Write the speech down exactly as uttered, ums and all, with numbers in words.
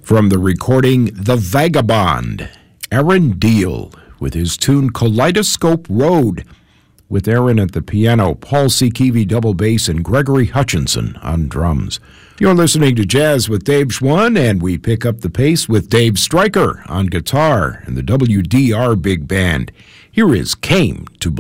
From the recording The Vagabond, Aaron Deal with his tune Kaleidoscope Road, with Aaron at the piano, Paul Sikivi double bass, and Gregory Hutchinson on drums. You're listening to Jazz with Dave Schwann, and we pick up the pace with Dave Stryker on guitar and the W D R Big Band. Here is Came to Believe.